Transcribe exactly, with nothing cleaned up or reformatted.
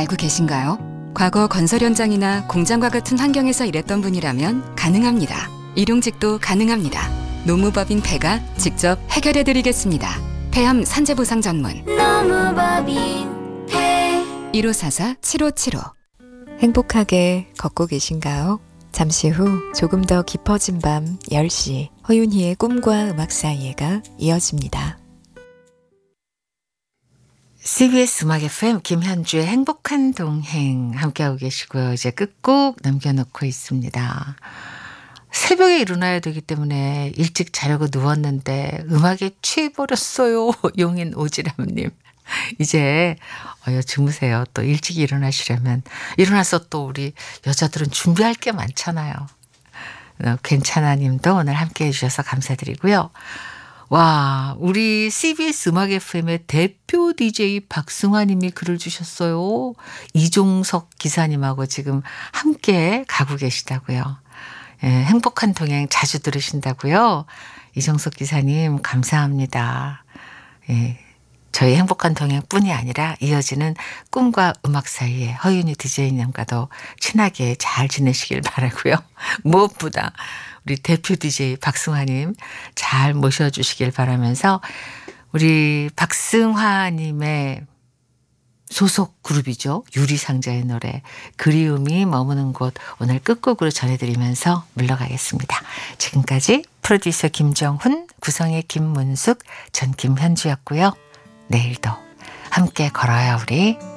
알고 계신가요? 과거 건설 현장이나 공장과 같은 환경에서 일했던 분이라면 가능합니다. 일용직도 가능합니다. 노무법인 폐가 직접 해결해드리겠습니다. 폐암 산재보상 전문 노무법인 폐 일오사사 칠오칠오. 행복하게 걷고 계신가요? 잠시 후 조금 더 깊어진 밤 열 시 허윤희의 꿈과 음악 사이에가 이어집니다. 씨비에스 음악 에프엠 김현주의 행복한 동행 함께하고 계시고요. 이제 끝곡 남겨놓고 있습니다. 새벽에 일어나야 되기 때문에 일찍 자려고 누웠는데 음악에 취해버렸어요. 용인 오지람님. 이제 어여 주무세요. 또 일찍 일어나시려면. 일어나서 또 우리 여자들은 준비할 게 많잖아요. 어, 괜찮아 님도 오늘 함께해 주셔서 감사드리고요. 와, 우리 씨비에스 음악 에프엠의 대표 디제이 박승화 님이 글을 주셨어요. 이종석 기사님하고 지금 함께 가고 계시다고요. 예, 행복한 동행 자주 들으신다고요. 이종석 기사님 감사합니다. 예, 저희 행복한 동행뿐이 아니라 이어지는 꿈과 음악 사이에 허윤희 디제이님과도 친하게 잘 지내시길 바라고요. 무엇보다 우리 대표 디제이 박승화님 잘 모셔주시길 바라면서 우리 박승화님의 소속 그룹이죠. 유리상자의 노래 그리움이 머무는 곳 오늘 끝곡으로 전해드리면서 물러가겠습니다. 지금까지 프로듀서 김정훈, 구성의 김문숙, 전 김현주였고요. 내일도 함께 걸어요 우리.